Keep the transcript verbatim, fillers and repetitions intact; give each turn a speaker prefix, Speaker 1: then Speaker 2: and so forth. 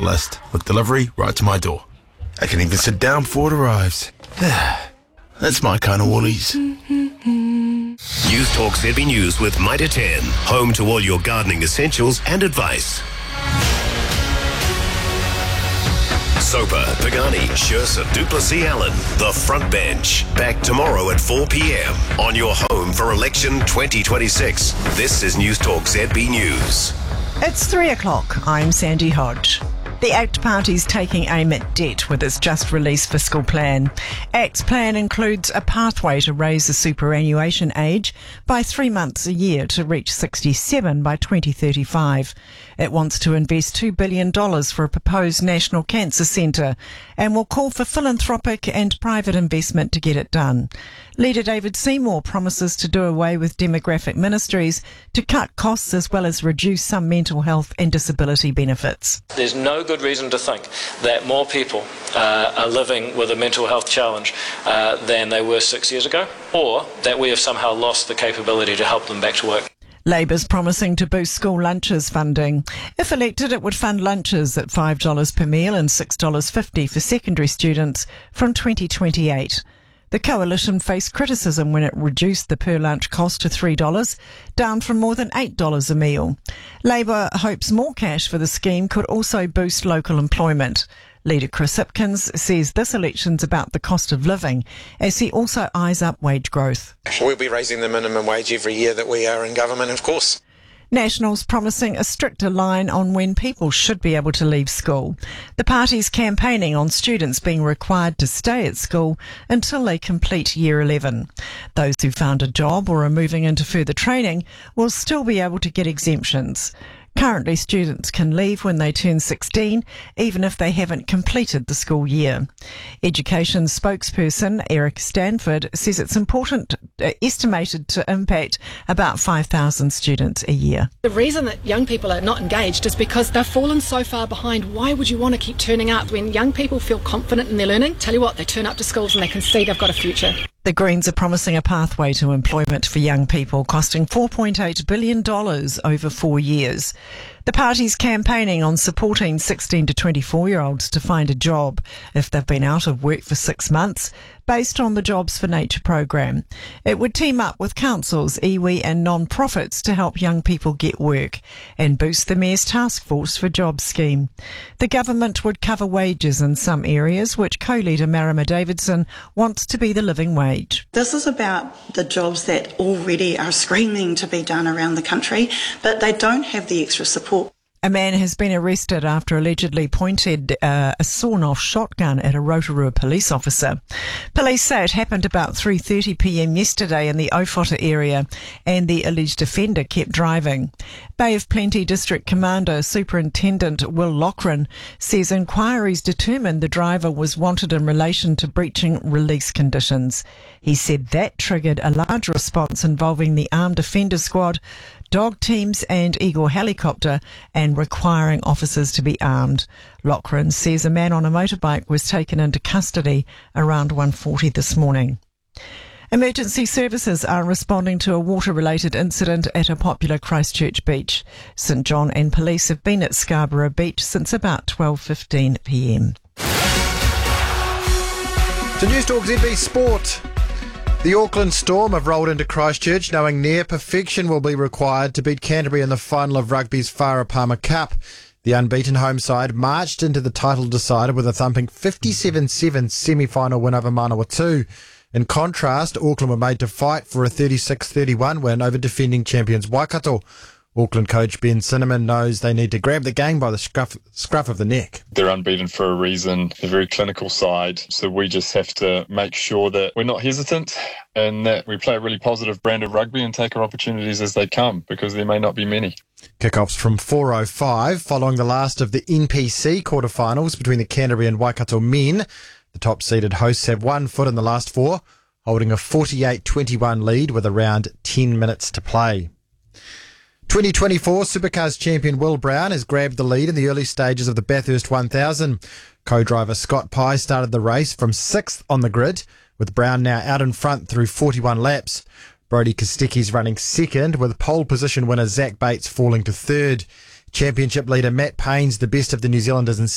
Speaker 1: list with delivery right to my door. I can even sit down before it arrives. That's my kind of Woolies.
Speaker 2: News Talk Z B News with Mitre ten, home to all your gardening essentials and advice. Soper, Pagani, Scherzer, Duplessis, Allen, the front bench. Back tomorrow at four p.m. on your home for election twenty twenty-six. This is News Talk Z B News.
Speaker 3: It's three o'clock. I'm Sandy Hodge. The ACT Party's taking aim at debt with its just-released fiscal plan. ACT's plan includes a pathway to raise the superannuation age by three months a year to reach sixty-seven by twenty thirty-five. It wants to invest two billion dollars for a proposed national cancer centre and will call for philanthropic and private investment to get it done. Leader David Seymour promises to do away with demographic ministries to cut costs as well as reduce some mental health and disability benefits.
Speaker 4: There's no good reason to think that more people uh, are living with a mental health challenge uh, than they were six years ago, or that we have somehow lost the capability to help them back to work.
Speaker 3: Labour's promising to boost school lunches funding. If elected, it would fund lunches at five dollars per meal and six dollars fifty for secondary students from twenty twenty-eight. The coalition faced criticism when it reduced the per-lunch cost to three dollars, down from more than eight dollars a meal. Labour hopes more cash for the scheme could also boost local employment. Leader Chris Hipkins says this election's about the cost of living, as he also eyes up wage growth.
Speaker 5: We'll be raising the minimum wage every year that we are in government, of course.
Speaker 3: Nationals promising a stricter line on when people should be able to leave school. The party's campaigning on students being required to stay at school until they complete year eleven. Those who found a job or are moving into further training will still be able to get exemptions. Currently, students can leave when they turn sixteen, even if they haven't completed the school year. Education spokesperson Eric Stanford says it's important, uh, estimated to impact about five thousand students a year.
Speaker 6: The reason that young people are not engaged is because they've fallen so far behind. Why would you want to keep turning up when young people feel confident in their learning? Tell you what, they turn up to schools and they can see they've got a future.
Speaker 3: The Greens are promising a pathway to employment for young people, costing four point eight billion dollars over four years. The party's campaigning on supporting sixteen to twenty-four-year-olds to find a job if they've been out of work for six months, based on the Jobs for Nature program. It would team up with councils, iwi and non-profits to help young people get work and boost the Mayor's Task Force for Jobs scheme. The government would cover wages in some areas, which co-leader Marama Davidson wants to be the living wage.
Speaker 7: This is about the jobs that already are screaming to be done around the country, but they don't have the extra support.
Speaker 3: A man has been arrested after allegedly pointed uh, a sawn-off shotgun at a Rotorua police officer. Police say it happened about three thirty p.m. yesterday in the Ofota area, and the alleged offender kept driving. Bay of Plenty District Commander Superintendent Will Loughran says inquiries determined the driver was wanted in relation to breaching release conditions. He said that triggered a large response involving the Armed Offender Squad, dog teams and Eagle helicopter, and requiring officers to be armed. Loughran says a man on a motorbike was taken into custody around one forty this morning. Emergency services are responding to a water-related incident at a popular Christchurch beach. St John and police have been at Scarborough Beach since about twelve fifteen p.m.
Speaker 8: To News Talk Z B Sport. The Auckland Storm have rolled into Christchurch knowing near perfection will be required to beat Canterbury in the final of rugby's Farah Palmer Cup. The unbeaten home side marched into the title decider with a thumping fifty-seven seven semi-final win over Manawatu. In contrast, Auckland were made to fight for a thirty-six thirty-one win over defending champions Waikato. Auckland coach Ben Cinnamon knows they need to grab the gang by the scruff, scruff of the neck.
Speaker 9: They're unbeaten for a reason. They're a very clinical side, so we just have to make sure that we're not hesitant and that we play a really positive brand of rugby and take our opportunities as they come, because there may not be many.
Speaker 8: Kickoffs from four oh five following the last of the N P C quarterfinals between the Canterbury and Waikato men. The top-seeded hosts have one foot in the last four, holding a forty-eight twenty-one lead with around ten minutes to play. twenty twenty-four Supercars champion Will Brown has grabbed the lead in the early stages of the Bathurst one thousand. Co-driver Scott Pye started the race from sixth on the grid, with Brown now out in front through forty-one laps. Brodie Kostecki's running second, with pole position winner Zach Bates falling to third. Championship leader Matt Payne's the best of the New Zealanders in